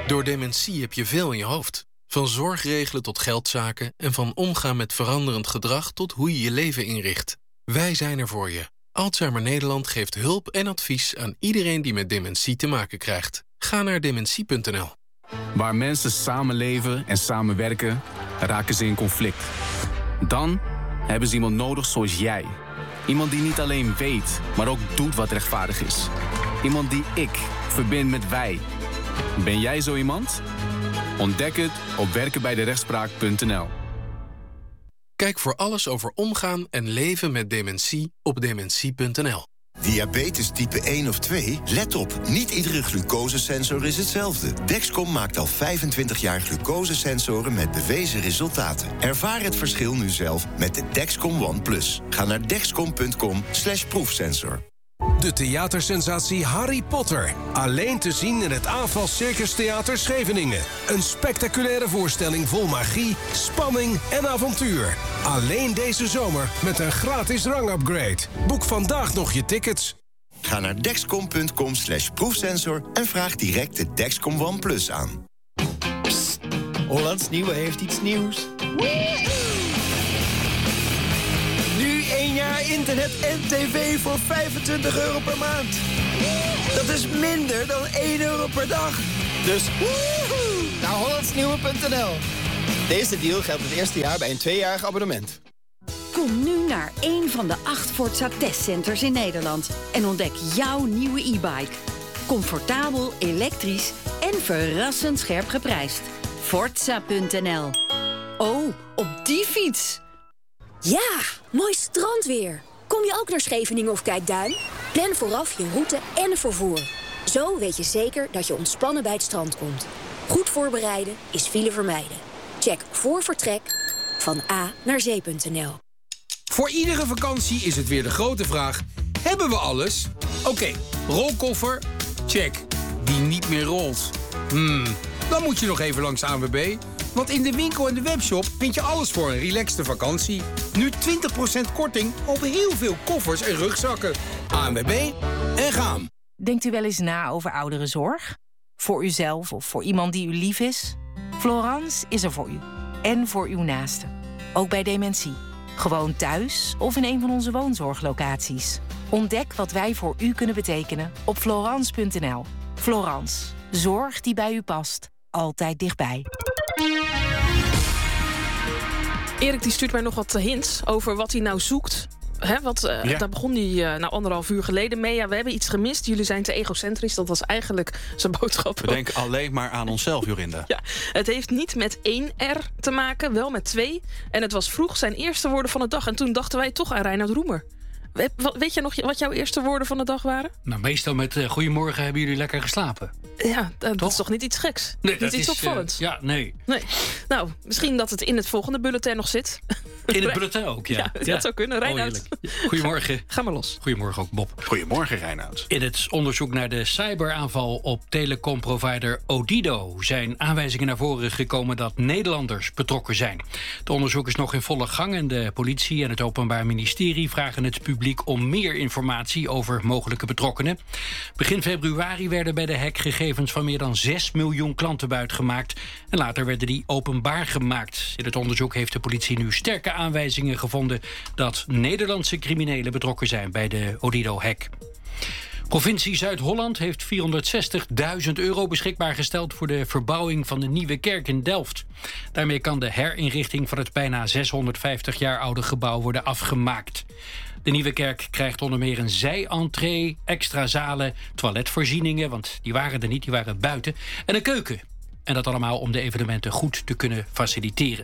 Door dementie heb je veel in je hoofd. Van zorgregelen tot geldzaken en van omgaan met veranderend gedrag tot hoe je je leven inricht. Wij zijn er voor je. Alzheimer Nederland geeft hulp en advies aan iedereen die met dementie te maken krijgt. Ga naar dementie.nl. Waar mensen samenleven en samenwerken, raken ze in conflict. Dan hebben ze iemand nodig zoals jij. Iemand die niet alleen weet, maar ook doet wat rechtvaardig is. Iemand die ik verbind met wij. Ben jij zo iemand? Ontdek het op werkenbijderechtspraak.nl. Kijk voor alles over omgaan en leven met dementie op dementie.nl. Diabetes type 1 of 2? Let op, niet iedere glucosesensor is hetzelfde. Dexcom maakt al 25 jaar glucosesensoren met bewezen resultaten. Ervaar het verschil nu zelf met de Dexcom One Plus. Ga naar dexcom.com/proefsensor. De theatersensatie Harry Potter. Alleen te zien in het Aanval Circus Theater Scheveningen. Een spectaculaire voorstelling vol magie, spanning en avontuur. Alleen deze zomer met een gratis rangupgrade. Boek vandaag nog je tickets. Ga naar dexcom.com/proefsensor en vraag direct de Dexcom One Plus aan. Psst, Hollands Nieuwe heeft iets nieuws. Nu 1 jaar internet en tv voor €25 per maand. Dat is minder dan €1 per dag. Dus naar hollandsnieuwe.nl. Deze deal geldt het eerste jaar bij een 2-jarig abonnement. Kom nu naar een van de 8 Forza testcenters in Nederland en ontdek jouw nieuwe e-bike. Comfortabel, elektrisch en verrassend scherp geprijsd. Forza.nl. Oh, op die fiets! Ja, mooi strandweer. Kom je ook naar Scheveningen of Kijkduin? Plan vooraf je route en vervoer. Zo weet je zeker dat je ontspannen bij het strand komt. Goed voorbereiden is file vermijden. Check voor vertrek van A naar zee.nl. Voor iedere vakantie is het weer de grote vraag: hebben we alles? Oké, rolkoffer, check. Die niet meer rolt. Dan moet je nog even langs ANWB. Want in de winkel en de webshop vind je alles voor een relaxte vakantie. Nu 20% korting op heel veel koffers en rugzakken. ANWB en gaan. Denkt u wel eens na over ouderenzorg? Voor uzelf of voor iemand die u lief is? Florence is er voor u. En voor uw naasten. Ook bij dementie. Gewoon thuis of in een van onze woonzorglocaties. Ontdek wat wij voor u kunnen betekenen op Florence.nl. Florence. Zorg die bij u past. Altijd dichtbij. Erik die stuurt mij nog wat hints over wat hij nou zoekt. Daar begon hij 1,5 uur geleden mee. Ja, we hebben iets gemist. Jullie zijn te egocentrisch. Dat was eigenlijk zijn boodschap. We denken alleen maar aan onszelf, Jorinda. Ja, het heeft niet met 1 R te maken, wel met 2. En het was vroeg zijn eerste woorden van de dag. En toen dachten wij toch aan Reinoud Roemer. Weet je nog wat jouw eerste woorden van de dag waren? Nou, meestal met goedemorgen, hebben jullie lekker geslapen? Ja, dat is toch niet iets geks? Nee, niet iets opvallends? Nee. Nou, misschien dat het in het volgende bulletin nog zit. In het bulletin ook, ja. Ja, dat zou kunnen. Reinoud. Goedemorgen. Ga maar los. Goedemorgen ook, Bob. Goedemorgen, Reinoud. In het onderzoek naar de cyberaanval op telecomprovider Odido zijn aanwijzingen naar voren gekomen dat Nederlanders betrokken zijn. Het onderzoek is nog in volle gang en de politie en het Openbaar Ministerie vragen het publiek om meer informatie over mogelijke betrokkenen. Begin februari werden bij de hack gegevens van meer dan 6 miljoen klanten buitgemaakt en later werden die openbaar gemaakt. In het onderzoek heeft de politie nu sterke aanwijzingen gevonden dat Nederlandse criminelen betrokken zijn bij de Odido-hack. Provincie Zuid-Holland heeft €460.000 beschikbaar gesteld voor de verbouwing van de Nieuwe Kerk in Delft. Daarmee kan de herinrichting van het bijna 650 jaar oude gebouw worden afgemaakt. De Nieuwe Kerk krijgt onder meer een zij-entree, extra zalen, toiletvoorzieningen, want die waren er niet, die waren buiten, en een keuken. En dat allemaal om de evenementen goed te kunnen faciliteren.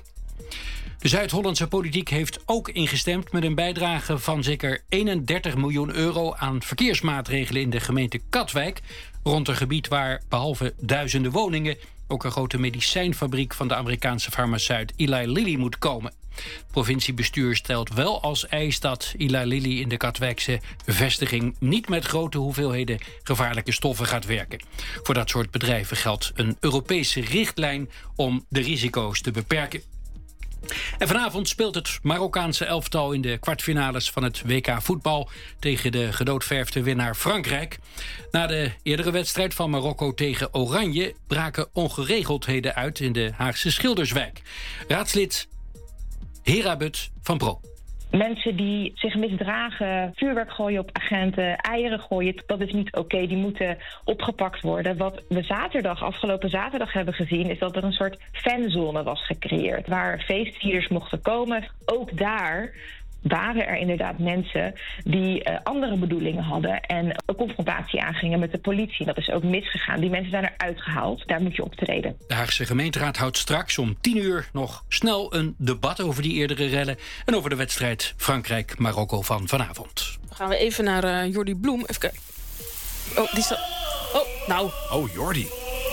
De Zuid-Hollandse politiek heeft ook ingestemd met een bijdrage van zeker €31 miljoen aan verkeersmaatregelen in de gemeente Katwijk, rond een gebied waar behalve duizenden woningen ook een grote medicijnfabriek van de Amerikaanse farmaceut Eli Lilly moet komen. Het provinciebestuur stelt wel als eis dat Eli Lilly in de Katwijkse vestiging niet met grote hoeveelheden gevaarlijke stoffen gaat werken. Voor dat soort bedrijven geldt een Europese richtlijn om de risico's te beperken. En vanavond speelt het Marokkaanse elftal in de kwartfinales van het WK voetbal tegen de gedoodverfde winnaar Frankrijk. Na de eerdere wedstrijd van Marokko tegen Oranje braken ongeregeldheden uit in de Haagse Schilderswijk. Raadslid Hera But van Pro. Mensen die zich misdragen, vuurwerk gooien op agenten, eieren gooien, dat is niet oké. Die moeten opgepakt worden. Wat we afgelopen zaterdag hebben gezien, is dat er een soort fanzone was gecreëerd, waar feestvierders mochten komen. Ook daar waren er inderdaad mensen die andere bedoelingen hadden en een confrontatie aangingen met de politie. Dat is ook misgegaan. Die mensen zijn eruit gehaald. Daar moet je optreden. De Haagse gemeenteraad houdt straks om 10:00 nog snel een debat over die eerdere rellen en over de wedstrijd Frankrijk-Marokko van vanavond. Dan gaan we even naar Jordi Bloem. Even kijken. Oh, die staat... Oh, nou. Oh, Jordi.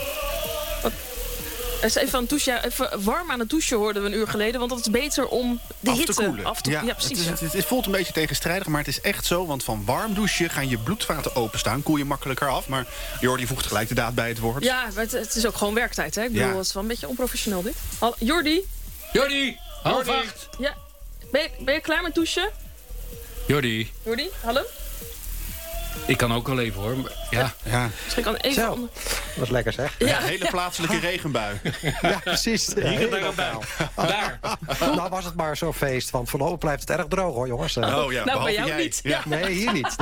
Is even warm aan het douchen, hoorden we een uur geleden. Want dat is beter om de hitte af te koelen. Ja, precies. Het voelt een beetje tegenstrijdig, maar het is echt zo. Want van warm douchen gaan je bloedvaten openstaan. Koel je makkelijker af. Maar Jordi voegt gelijk de daad bij het woord. Ja, het is ook gewoon werktijd. Hè? Ik bedoel, het is wel een beetje onprofessioneel dit. Jordi? Jordi, 7:30. Ja. Ben je klaar met douchen? Jordi, hallo? Ik kan ook wel even, hoor. Ja. Misschien kan even... Zo, wat lekker zeg. Ja, hele plaatselijke regenbui. Ja, precies. Hier daar een bui. Daar. Nou was het maar zo'n feest, want voorlopig blijft het erg droog, hoor, jongens. Oh ja, nou, bij jou jij. niet. Ja. Nee, hier niet.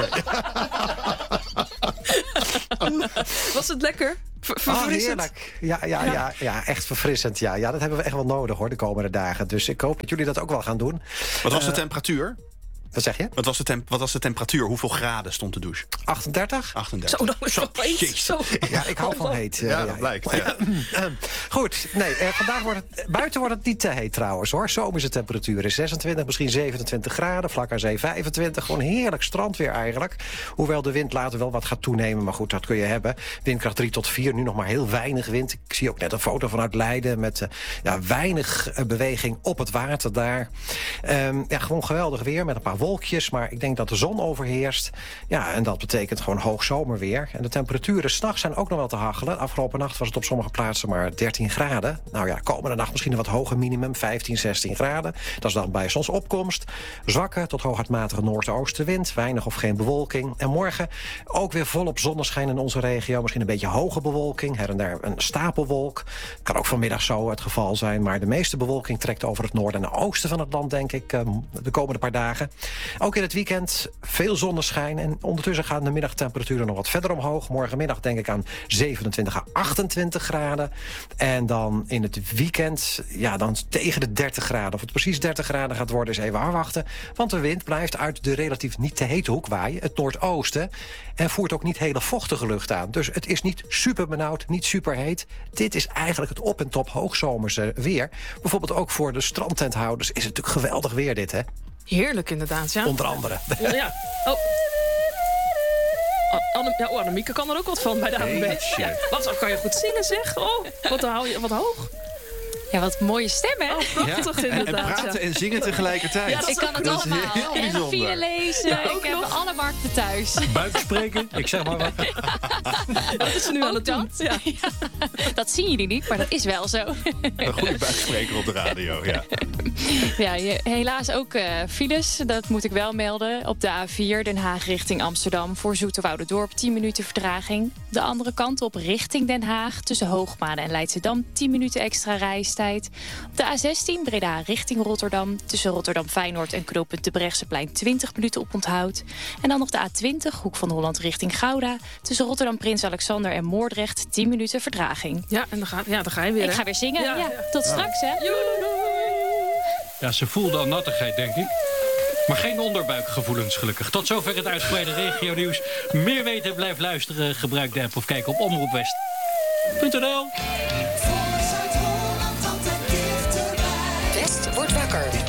Nee. Was het lekker? Heerlijk. Ja, echt verfrissend. Ja, dat hebben we echt wel nodig, hoor, de komende dagen. Dus ik hoop dat jullie dat ook wel gaan doen. Wat was de temperatuur? Wat zeg je? Wat was de temperatuur? Hoeveel graden stond de douche? 38. Zo, dat is wel zo. Ja, ik hou van heet. Ja, dat blijkt. Ja. Goed, vandaag buiten wordt het niet te heet trouwens, hoor. Zomerse temperaturen 26, misschien 27 graden. Vlak aan zee 25. Gewoon heerlijk strandweer eigenlijk. Hoewel de wind later wel wat gaat toenemen. Maar goed, dat kun je hebben. Windkracht 3 tot 4. Nu nog maar heel weinig wind. Ik zie ook net een foto vanuit Leiden met weinig beweging op het water daar. Gewoon geweldig weer met een paar wolkjes, maar ik denk dat de zon overheerst. Ja, en dat betekent gewoon hoog zomerweer. En de temperaturen 's nachts zijn ook nog wel te hachelen. Afgelopen nacht was het op sommige plaatsen maar 13 graden. Nou ja, komende nacht misschien een wat hoger minimum, 15, 16 graden. Dat is dan bij zonsopkomst. Zwakke tot hooguitmatige noordoostenwind, weinig of geen bewolking. En morgen ook weer volop zonneschijn in onze regio. Misschien een beetje hoge bewolking, her en daar een stapelwolk. Kan ook vanmiddag zo het geval zijn, maar de meeste bewolking trekt over het noorden en oosten van het land, denk ik, de komende paar dagen. Ook in het weekend veel zonneschijn. En ondertussen gaan de middagtemperaturen nog wat verder omhoog. Morgenmiddag denk ik aan 27 à 28 graden. En dan in het weekend dan tegen de 30 graden. Of het precies 30 graden gaat worden is even afwachten. Want de wind blijft uit de relatief niet te hete hoek waaien. Het noordoosten. En voert ook niet hele vochtige lucht aan. Dus het is niet super benauwd, niet super heet. Dit is eigenlijk het op- en top hoogzomerse weer. Bijvoorbeeld ook voor de strandtenthouders is het natuurlijk geweldig weer dit, hè? Heerlijk, inderdaad, ja. Onder andere. Ja. Annemieke kan er ook wat van bij de ANWB. Ja, wat kan je goed zingen, zeg. Oh, wat hoog. Ja, wat mooie stemmen, hè? Oh, prachtig, inderdaad. En praten en zingen tegelijkertijd. Ja, ik kan het allemaal. Heel en bijzonder. file lezen. Ik heb alle markten thuis. Buikspreken, ik zeg maar wat. Dat is nu aan het doen. Ja. Dat zien jullie niet, maar dat is wel zo. Een goede buikspreker op de radio, ja. Ja, helaas ook files, dat moet ik wel melden. Op de A4 Den Haag richting Amsterdam voor Zoeterwouderdorp 10 minuten vertraging. De andere kant op richting Den Haag tussen Hoogmade en Leidschendam 10 minuten extra reistijd. Op de A16 Breda richting Rotterdam tussen Rotterdam-Feyenoord en knooppunt de Brechtseplein 20 minuten op onthoud. En dan nog de A20 Hoek van Holland richting Gouda tussen Rotterdam-Prins Alexander en Moordrecht 10 minuten vertraging. Ja, en dan ga je weer. Ik ga weer zingen. Ja. Tot straks, hè. Ja, ze voelde al nattigheid, denk ik. Maar geen onderbuikgevoelens, gelukkig. Tot zover het uitgebreide regionieuws. Meer weten, blijf luisteren. Gebruik de app of kijk op omroepwest.nl. West wordt wakker.